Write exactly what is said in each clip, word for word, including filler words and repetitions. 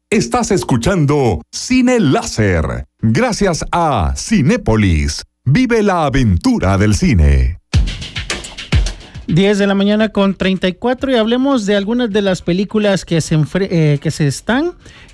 Estás escuchando Cine Láser, gracias a Cinépolis. Vive la aventura del cine. diez de la mañana con treinta y cuatro y hablemos de algunas de las películas que se, enfre- eh, que se están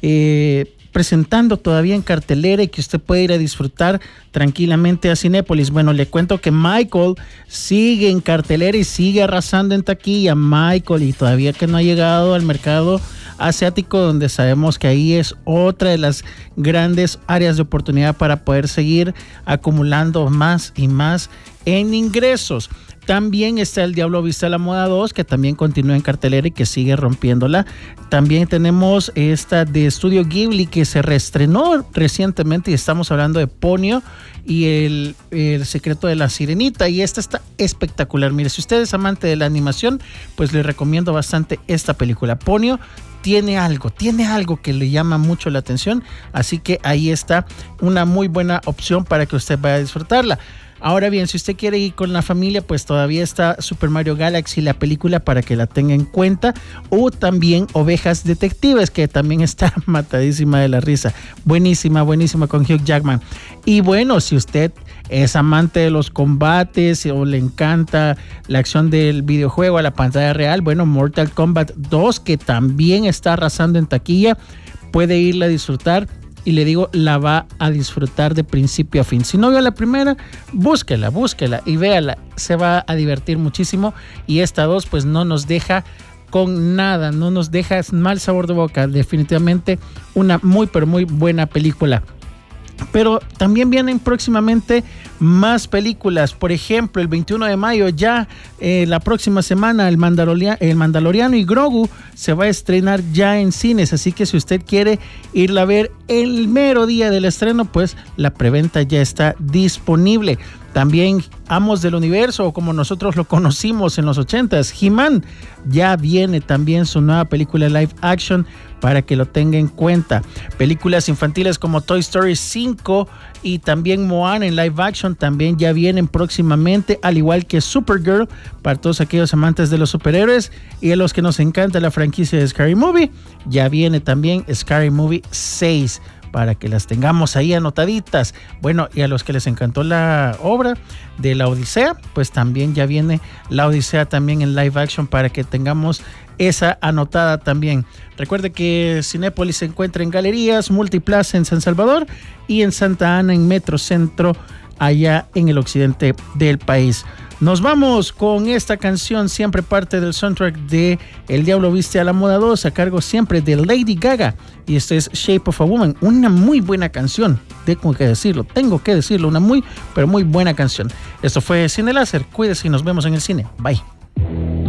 eh, presentando todavía en cartelera y que usted puede ir a disfrutar tranquilamente a Cinépolis. Bueno, le cuento que Michael sigue en cartelera y sigue arrasando en taquilla. Michael, y todavía que no ha llegado al mercado asiático, donde sabemos que ahí es otra de las grandes áreas de oportunidad para poder seguir acumulando más y más en ingresos. También está El Diablo Viste a la Moda dos, que también continúa en cartelera y que sigue rompiéndola. También tenemos esta de Estudio Ghibli, que se reestrenó recientemente, y estamos hablando de Ponyo y el, el secreto de la sirenita, y esta está espectacular. Mire, si usted es amante de la animación, pues le recomiendo bastante esta película. Ponyo tiene algo, tiene algo que le llama mucho la atención, así que ahí está una muy buena opción para que usted vaya a disfrutarla. Ahora bien, si usted quiere ir con la familia, pues todavía está Super Mario Galaxy, la película, para que la tenga en cuenta, o también Ovejas Detectives, que también está matadísima de la risa. Buenísima, buenísima, con Hugh Jackman. Y bueno, si usted es amante de los combates o le encanta la acción del videojuego a la pantalla real, bueno, Mortal Kombat dos, que también está arrasando en taquilla, puede irla a disfrutar. Y le digo, la va a disfrutar de principio a fin. Si no vio la primera, búsquela, búsquela y véala. Se va a divertir muchísimo. Y esta dos, pues no nos deja con nada, no nos deja mal sabor de boca. Definitivamente una muy, pero muy buena película. Pero también vienen próximamente más películas. Por ejemplo, el veintiuno de mayo, ya eh, la próxima semana, el, Mandaloria- el Mandaloriano y Grogu se va a estrenar ya en cines. Así que si usted quiere irla a ver el mero día del estreno, pues la preventa ya está disponible. También Amos del Universo, o como nosotros lo conocimos en los ochentas, He-Man, ya viene también su nueva película live action para que lo tenga en cuenta. Películas infantiles como Toy Story cinco y también Moana en live action también ya vienen próximamente, al igual que Supergirl, para todos aquellos amantes de los superhéroes y a los que nos encanta la franquicia de Scary Movie. Ya viene también Scary Movie seis, para que las tengamos ahí anotaditas. Bueno, y a los que les encantó la obra de La Odisea, pues también ya viene La Odisea también en live action para que tengamos esa anotada también. Recuerde que Cinépolis se encuentra en Galerías Multiplaza en San Salvador y en Santa Ana en Metrocentro, allá en el occidente del país. Nos vamos con esta canción, siempre parte del soundtrack de El Diablo Viste a la Moda dos, a cargo siempre de Lady Gaga. Y esto es Shape of a Woman, una muy buena canción, tengo que decirlo, tengo que decirlo, una muy, pero muy buena canción. Esto fue Cine Láser, cuídese y nos vemos en el cine. Bye.